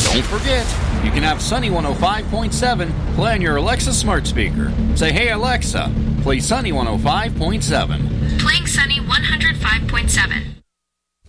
Don't forget, you can have Sunny 105.7 play on your Alexa smart speaker. Say, hey Alexa, play Sunny 105.7. Playing Sunny 105.7.